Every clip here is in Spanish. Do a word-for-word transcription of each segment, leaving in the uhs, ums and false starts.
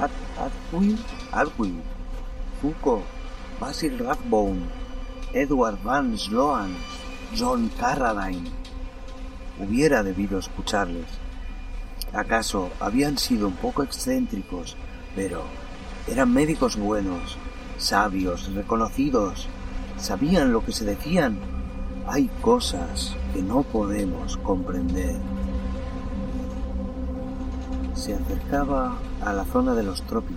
Atwill, Atwill, Zuko, Basil Rathbone, Edward Van Sloan, John Carradine. Hubiera debido escucharles. Acaso habían sido un poco excéntricos, pero eran médicos buenos, sabios, reconocidos. Sabían lo que se decían. Hay cosas que no podemos comprender. Se acercaba a la zona de los trópicos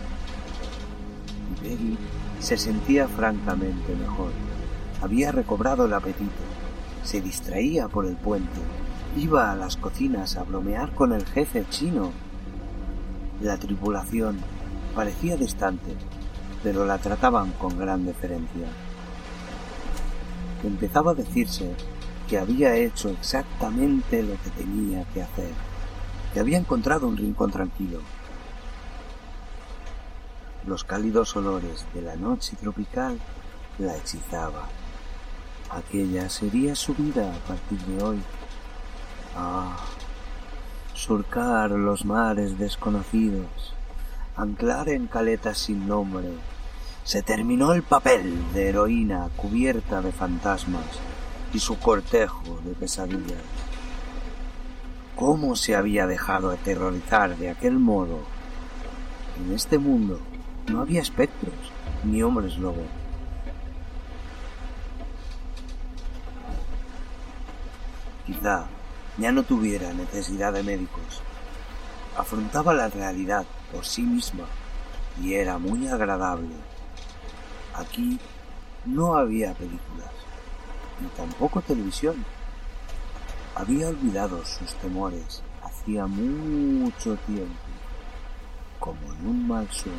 y Peggy se sentía francamente mejor. Había recobrado el apetito. Se distraía por el puente. Iba a las cocinas a bromear con el jefe chino. La tripulación parecía distante, pero la trataban con gran deferencia. Empezaba a decirse que había hecho exactamente lo que tenía que hacer, que había encontrado un rincón tranquilo. Los cálidos olores de la noche tropical la hechizaban. Aquella sería su vida a partir de hoy. Ah, surcar los mares desconocidos, anclar en caletas sin nombre. Se terminó el papel de heroína cubierta de fantasmas y su cortejo de pesadillas. ¿Cómo se había dejado aterrorizar de aquel modo? En este mundo no había espectros ni hombres lobo. Quizá ya no tuviera necesidad de médicos. Afrontaba la realidad por sí misma y era muy agradable. Aquí no había películas, ni tampoco televisión. Había olvidado sus temores hacía mucho tiempo, como en un mal sueño.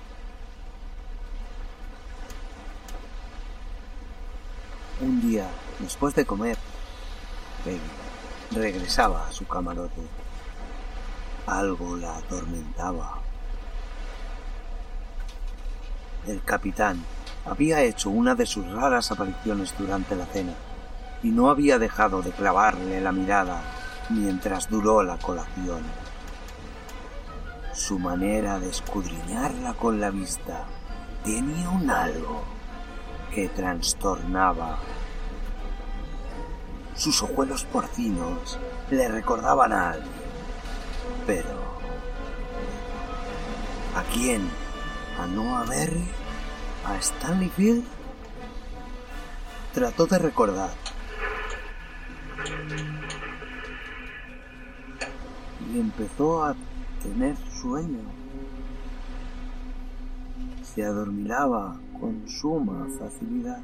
Un día, después de comer, Peggy regresaba a su camarote. Algo la atormentaba. El capitán había hecho una de sus raras apariciones durante la cena y no había dejado de clavarle la mirada mientras duró la colación. Su manera de escudriñarla con la vista tenía un algo que trastornaba. Sus ojuelos porcinos le recordaban a alguien. Pero ¿a quién? ¿A Noah Berry? ¿A Stanley Field? Trató de recordar. Y empezó a tener sueño. Se adormilaba con suma facilidad.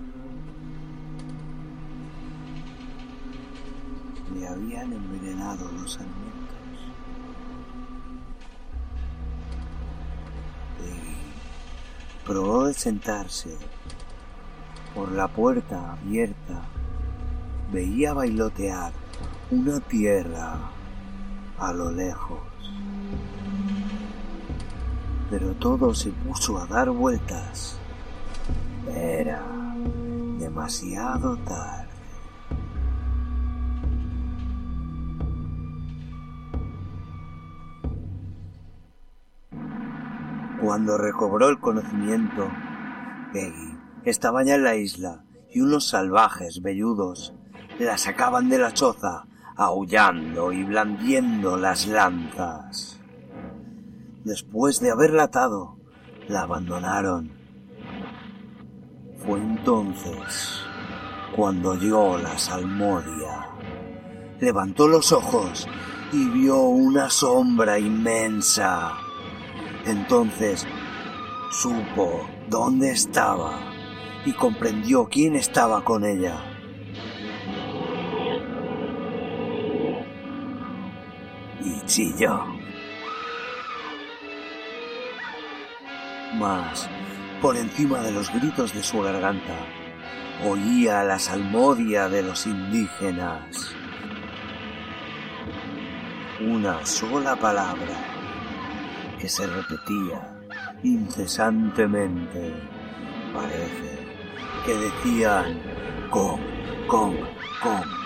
Le habían envenenado los alimentos. Y probó de sentarse. Por la puerta abierta veía bailotear una tierra a lo lejos. Pero todo se puso a dar vueltas. Era demasiado tarde. Cuando recobró el conocimiento, Peggy estaba ya en la isla y unos salvajes velludos la sacaban de la choza, aullando y blandiendo las lanzas. Después de haberla atado, la abandonaron. Fue entonces cuando oyó la salmodia. Levantó los ojos y vio una sombra inmensa. Entonces supo dónde estaba y comprendió quién estaba con ella. Y chilló. Mas, por encima de los gritos de su garganta, oía la salmodia de los indígenas. Una sola palabra que se repetía incesantemente. Parece que decían con, con, con.